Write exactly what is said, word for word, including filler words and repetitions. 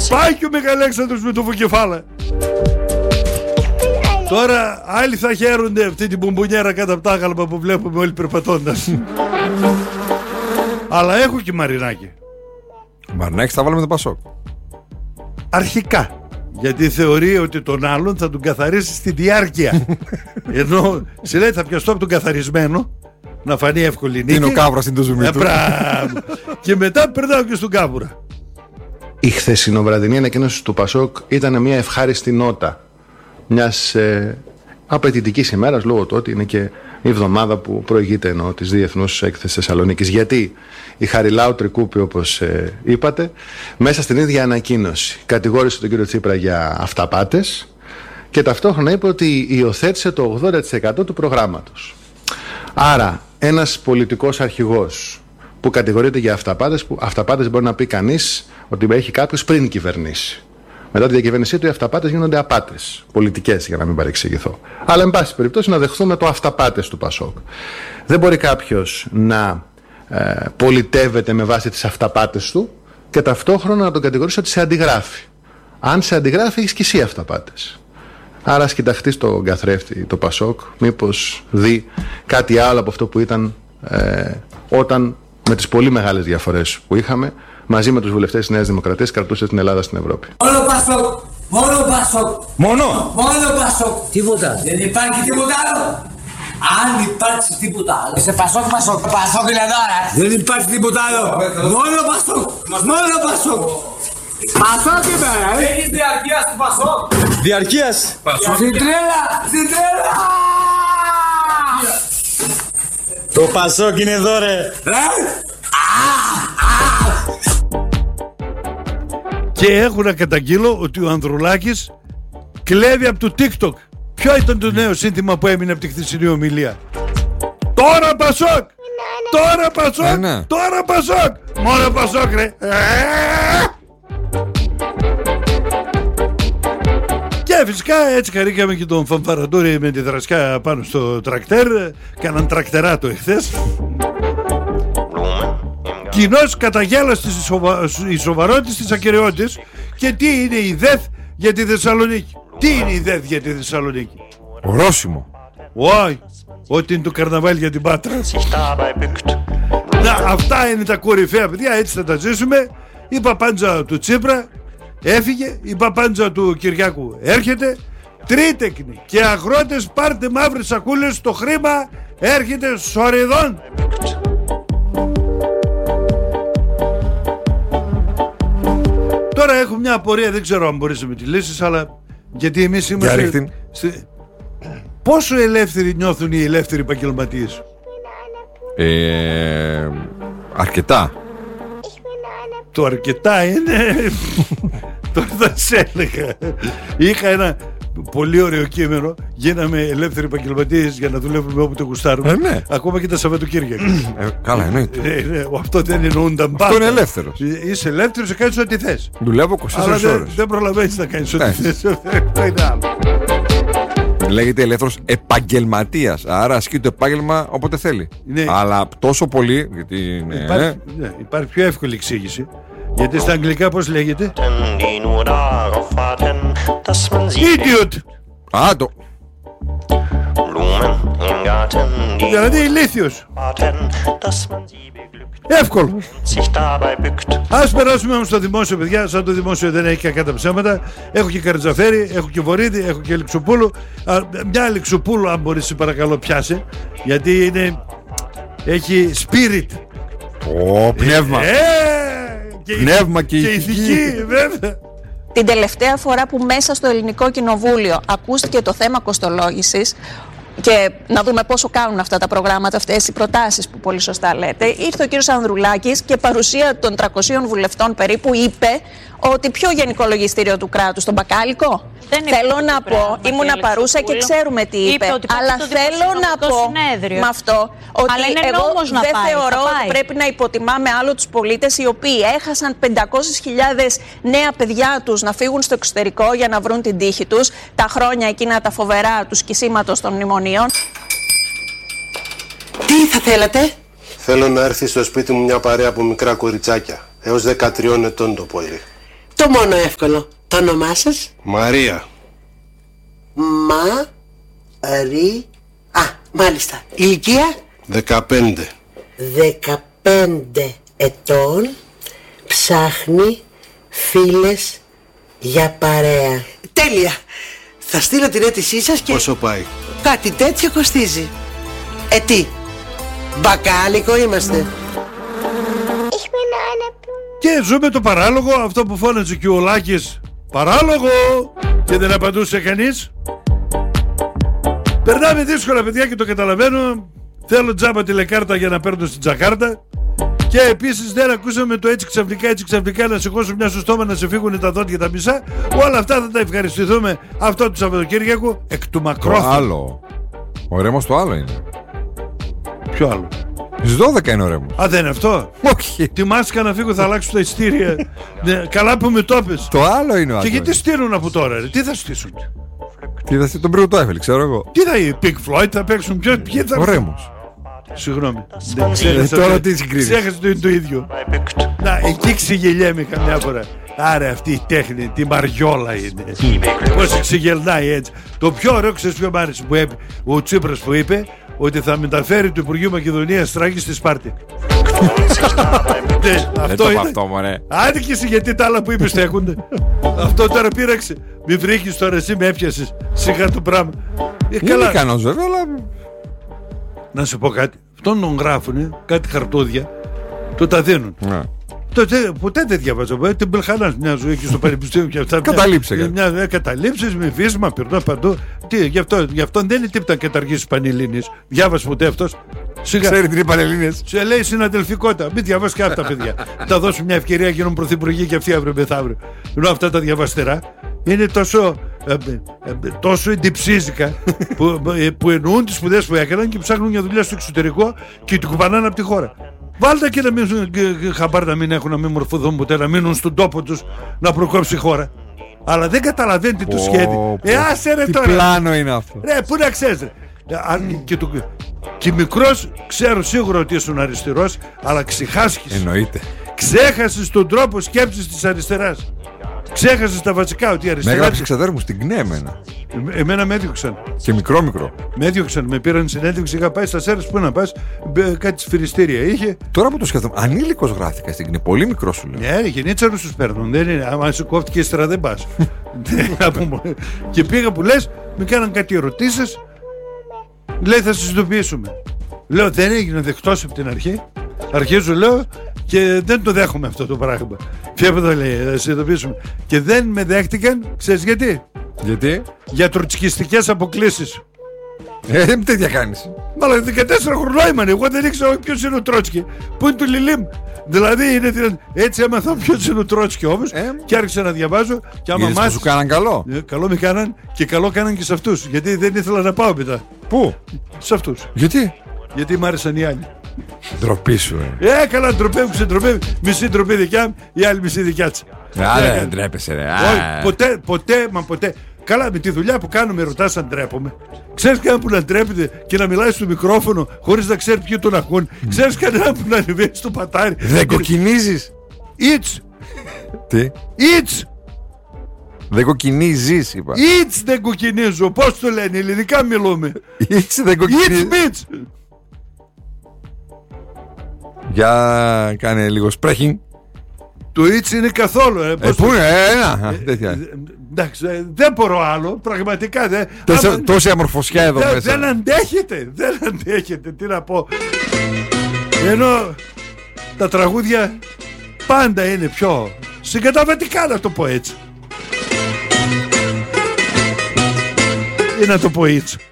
Πάει και ο Μεγαλέξανδρος με το βουκεφάλα. Τώρα άλλοι θα χαίρονται αυτή την μπουμπουνιέρα κάτω από τα άγαλμα που βλέπουμε όλοι περπατώντας. Αλλά έχω και Μαρινάκη. Μαρινάκη θα βάλουμε το Πασόκ. Αρχικά. Γιατί θεωρεί ότι τον άλλον θα τον καθαρίσει στη διάρκεια. Ενώ σε λέει θα πιαστώ από τον καθαρισμένο, να φανεί εύκολη νίκη. Είναι ο Κάβουρας στην το ζουμί του. Και μετά περνάω και στον Κάβουρα. Η χθεσινοβραδινή ανακοίνωση του Πασόκ ήταν μια ευχάριστη νότα μιας ε, απαιτητικής ημέρας, λόγω του ότι είναι και η εβδομάδα που προηγείται εννοώ της Διεθνούς Έκθεσης Θεσσαλονίκης. Γιατί η Χαριλάου Τρικούπη, όπως ε, είπατε, μέσα στην ίδια ανακοίνωση κατηγόρησε τον κύριο Τσίπρα για αυταπάτες και ταυτόχρονα είπε ότι υιοθέτησε το ογδόντα τοις εκατό του προγράμματος. Άρα ένας πολιτικός αρχηγός που κατηγορείται για αυταπάτες, που αυταπάτες μπορεί να πει κανείς ότι έχει κάποιος πριν κυβερνήσει. Μετά τη διακυβέρνησή του, οι αυταπάτες γίνονται απάτες πολιτικές, για να μην παρεξηγηθώ. Αλλά, εν πάση περιπτώσει, να δεχθούμε το αυταπάτες του Πασόκ. Δεν μπορεί κάποιος να ε, πολιτεύεται με βάση τις αυταπάτες του και ταυτόχρονα να τον κατηγορήσει ότι σε αντιγράφει. Αν σε αντιγράφει, έχεις και εσύ αυταπάτες. Άρα, ας κοιταχτεί στον καθρέφτη το Πασόκ, μήπως δει κάτι άλλο από αυτό που ήταν ε, όταν, με τις πολύ μεγάλες διαφορές που είχαμε, μαζί με τους βουλευτές της Νέας Δημοκρατίας κρατούσε την Ελλάδα στην Ευρώπη. Μόνο Πασόκ! Μόνο Πασόκ! Μόνο! Μόνο Πασόκ! Τίποτα! Δεν υπάρχει τίποτα άλλο! Αν υπάρξει τίποτα άλλο! Είσαι Πασόκ, Πασόκ! Πασόκ είναι τώρα! Δεν υπάρχει τίποτα άλλο! Μόνο Πασόκ! Μόνο Πασόκ! Πασόκ είμαι! Έχεις διαρκείας του Πασόκ! Διαρκείας! Στην τρέλα! Στην τρέλα! Το Πασόκ είναι εδώ ρε! Και έχω να καταγγείλω ότι ο Ανδρουλάκης κλέβει από το TikTok. Ποιο ήταν το νέο σύνθημα που έμεινε από τη χθεσινή ομιλία? Τώρα Πασόκ! Τώρα Πασόκ! Ναι. Τώρα Πασόκ! Μόνο Πασόκ ρε! Και φυσικά έτσι χαρήκαμε και τον Φανφαρατούρη με τη δρασκά πάνω στο τρακτέρ. Κάναν τρακτεράτο εχθές. Κοινώς καταγέλασε τη σοβα... η σοβαρότητα της ακεραιότητας. Και τι είναι η ΔΕΘ για τη Θεσσαλονίκη? Τι είναι η ΔΕΘ για τη Θεσσαλονίκη? Ορόσημο. Όχι, ότι είναι το καρναβάλι για την Πάτρα. Να, αυτά είναι τα κορυφαία παιδιά, έτσι θα τα ζήσουμε. Η παπάντζα του Τσίπρα έφυγε, η παπάντζα του Κυριάκου έρχεται. Τρίτεκνοι και αγρότες, πάρτε μαύρες σακούλες, το χρήμα έρχεται σοριδών. Τώρα έχω μια απορία, δεν ξέρω αν μπορείς να με τη λύσεις, αλλά γιατί εμείς είμαστε στη... Πόσο ελεύθεροι νιώθουν οι ελεύθεροι επαγγελματίες? Ε, αρκετά. Το αρκετά είναι... Τώρα θα σε έλεγα. Είχα ένα πολύ ωραίο κείμενο. Γίναμε ελεύθεροι επαγγελματίες για να δουλεύουμε όπου το γουστάρουμε. Ε, ναι. Ακόμα και τα Σαββατοκύριακα. Ε, καλά, εννοείται. Ε, ναι, αυτό δεν εννοούνταν πάντα. Αυτό είναι ελεύθερος. Είσαι ελεύθερος, κάνεις ό,τι θες. Δουλεύω είκοσι τέσσερις Αλλά ώρες. δεν, δεν προλαβαίνεις να κάνεις ό,τι Ναι. θες. Αυτό είναι άλλο. Λέγεται ελεύθερος επαγγελματίας. Άρα ασκεί το επάγγελμα όποτε θέλει. Ναι. Αλλά τόσο πολύ. Γιατί είναι. Υπάρχει, ναι, υπάρχει πιο εύκολη εξήγηση. Γιατί στα αγγλικά πώς λέγεται? Idiot! Α, το. Δηλαδή ηλίθιος. Εύκολο. Ας περάσουμε όμως στο δημόσιο, παιδιά. Σαν το δημόσιο δεν έχει κακά τα ψέματα. Έχω και Καρατζαφέρη, έχω και Βορύδη, έχω και Λιξοπούλου. Μια Λιξοπούλου, αν μπορείς, παρακαλώ, πιάσε. Γιατί είναι... έχει spirit. Ω, πνεύμα. Ε, και Πνεύμα και, και ηθική, βέβαια. Την τελευταία φορά που μέσα στο Ελληνικό Κοινοβούλιο ακούστηκε το θέμα κοστολόγησης, και να δούμε πόσο κάνουν αυτά τα προγράμματα, αυτές οι προτάσεις που πολύ σωστά λέτε, ήρθε ο κύριος Ανδρουλάκης και παρουσία των τριακοσίων βουλευτών περίπου είπε ότι ποιο γενικό λογιστήριο του κράτους, τον Μπακάλικο? Δεν θέλω να πω, ήμουνα παρούσα και ξέρουμε τι είπε, είπε αλλά θέλω να πω συνέδριο. με αυτό ότι αλλά είναι εγώ νόμος να δεν πάει, θεωρώ ότι πρέπει να υποτιμάμε άλλο τους πολίτες οι οποίοι έχασαν πεντακόσιες χιλιάδες νέα παιδιά τους να φύγουν στο εξωτερικό για να βρουν την τύχη τους, τα χρόνια εκείνα τα φοβερά του σκισίματος των μνημονίων. Τι θα θέλατε? Θέλω να έρθει στο σπίτι μου μια παρέα από μικρά κοριτσάκια, έως δεκατρία ετών το πολύ. Το μόνο εύκολο. Το όνομά σας? Μαρία. Μα... Ρι... Α, μάλιστα. Ηλικία? Δεκαπέντε. Δεκαπέντε ετών. Ψάχνει φίλες για παρέα. Τέλεια. Θα στείλω την αίτησή σας και... Πόσο πάει? Κάτι τέτοιο κοστίζει. Ε, τι? Μπακάλικο είμαστε. Και ζούμε το παράλογο, αυτό που φώναζε και ο Λάκης. Παράλογο! Και δεν απαντούσε κανείς. Περνάμε δύσκολα, παιδιά, και το καταλαβαίνω. Θέλω τζάμπα τηλεκάρτα για να παίρνω στην Τζακάρτα. Και επίσης δεν ακούσαμε το έτσι ξαφνικά, έτσι ξαφνικά να σηκώσω μια στο στόμα να σε φύγουν τα δόντια τα μισά. Όλα αυτά θα τα ευχαριστηθούμε αυτό το Σαββατοκύριακο εκ του μακρόφωνου. Το άλλο. Ο Ρέμος το άλλο είναι. Ποιο άλλο? Στις δώδεκα είναι ο Ρέμος. Α, δεν είναι αυτό? Όχι. Τι μάσκα να φύγω, θα αλλάξω τα ειστήρια. Ναι, καλά που με το έπες. Το άλλο είναι ο άλλο. Και γιατί στείλουν από τώρα, ρε? Τι θα στήσουν? Τι θα στείλουν? Τον Μπρίγο το Έφελ, ξέρω εγώ. Τι θα είναι, Pink Floyd θα παίξουν? Ποιο, ποιοι θα... Ο Ρέμος. Συγγνώμη. Τώρα τι συγκρίνεις? Ξέχασε το είναι το ίδιο. Να, εκεί ξεγελιέμαι καμιά φορά. Άρα αυτή η τέχνη, τη μαριόλα είναι. Πώς ξεγελνάει έτσι. Το πιο ωραίο, ξέρεις ποιο μ' άρεσε που είπε ο Τσίπρας, που είπε ότι θα μεταφέρει το Υπουργείο Μακεδονίας Θράκης στη Σπάρτη. Αυτό είναι αυτό, μωρέ. Άντε και εσύ, γιατί τα άλλα που είπες στέκονται. Αυτό τώρα πείραξε. Μη βρήκες τώρα, εσύ με έπιασες. Σιγά το πράγμα. Είναι ικανός βέβαια, αλλά... Να σου πω κάτι. Αυτόν τον γράφουνε κάτι χαρτούδια. Το τα δίνουν. Ναι. Τότε, ποτέ δεν διαβάζω. Την Μπελχανάς μια ζωή εκεί στο πανεπιστήμιο και αυτά. Καταλήψε. Μια, μια, μια καταλήψεις με βίσμα, περνώ παντού. Τι, γι' αυτό, γι' αυτό δεν είναι τίποτα καταργήσεις Πανελλήνιες. Διάβασε ποτέ αυτός? Σιγά. Ξέρει τι είναι Πανελλήνιες. Σε λέει συναδελφικότητα. Μην διαβάσει και αυτά, παιδιά. Θα δώσουν μια ευκαιρία για γίνουν πρωθυπουργοί και αυτοί αύριο μεθαύριο. Ενώ αυτά τα διαβαστερά είναι τόσο, ε, ε, τόσο εντυψίζικα που, ε, που εννοούν τις σπουδές που έκαναν και ψάχνουν για δουλειά στο εξωτερικό και την κουπανάνε από τη χώρα. Βάλτε και να μην χαμπάρ να μην έχουν, να μην μορφωθούν ποτέ, να μείνουν στον τόπο τους, να προκόψει η χώρα. Αλλά δεν καταλαβαίνετε το σχέδιο. Ε, άσε ρε τώρα. Τι πλάνο είναι αυτό? Ρε, πού να ξέρεις ρε. Και, το, και μικρός ξέρω σίγουρα ότι ήσουν αριστερός, αλλά ξεχάσκεις. Εννοείται. Ξέχασες τον τρόπο σκέψης της αριστεράς. Ξέχασες τα βασικά, ότι η αριστερά... Με έγραψε ξαδέρφου μου στην ΚΝΕ εμένα. Ε, εμένα με έδιωξαν. Και μικρό μικρό. Με έδιωξαν, με πήραν συνέντευξη, είχα πάει στα Σέρες, πού να πας, κάτι σφυριστήρια είχε. Τώρα που το σκέφτομαι, ανήλικος γράφτηκα στην ΚΝΕ, πολύ μικρό σου λέω. Ναι, γενίτσαρους τους παίρνουν, δεν είναι, άμα σου κόφτηκε ύστερα δεν πας. Και πήγα που λες, με κάναν κάτι ερωτήσεις, λέει θα συζητοποιήσουμε. Λέω δεν έγινε δεκτός από την αρχή. Αρχίζω λέω και δεν το δέχομαι αυτό το πράγμα. Ποια το λέει, θα συνειδητοποιήσουμε. Και δεν με δέχτηκαν, ξέρεις γιατί? Γιατί? Για τροτσκιστικές αποκλήσεις. Ε, τέτοια κάνεις. Μάλλον δεκατέσσερα χρονών ήμουν. Εγώ δεν ήξερα ποιος είναι ο Τρότσκι. Πού είναι το Λιλίμ. Δηλαδή είναι, έτσι έμαθα ποιος είναι ο Τρότσκι όμως. Ε, και άρχισα να διαβάζω. Και άμα μάθεις, σου κάναν καλό. Ε, καλό με κάναν και καλό κάναν και σε αυτούς. Γιατί δεν ήθελα να πάω μετά. Πού? Σε αυτούς. Γιατί? Γιατί μ' άρεσαν οι άλλοι. Ντροπή σου, ε. Ε, καλά, ντροπέ μου, ξεντροπέ. Μισή ντροπή δικιά μου, η άλλη μισή δικιά της. Άρα δεν ντρέπεσαι, ρε. Όχι, ποτέ, ποτέ, μα ποτέ. Καλά, με τη δουλειά που κάνουμε ρωτάς αν ντρέπομαι. Ξέρεις κανένα που να ντρέπεται και να μιλάει στο μικρόφωνο χωρίς να ξέρει ποιοι τον ακούν? Ξέρεις κανένα που να ανεβαίνει στο πατάρι? Δεν κοκκινίζεις? It's. Τι? It's. Δεν κοκκινίζεις, είπα. It's δεν κοκκινίζω. Πώς το λένε, ελληνικά μιλούμε. It's δεν κοκκινίζεις. It's bitch. Για κάνε λίγο σπρέχινγκ. Το it's είναι καθόλου. Ε, ε πού είναι, ένα. Τέτοια. Εντάξει, δεν μπορώ άλλο. Πραγματικά δεν. Άμα... Τόση αμορφωσιά εδώ δε, μέσα. Δεν αντέχετε. Δεν αντέχετε. Τι να πω. Ενώ τα τραγούδια πάντα είναι πιο συγκαταβατικά, να το πω έτσι. Ή να το πω έτσι.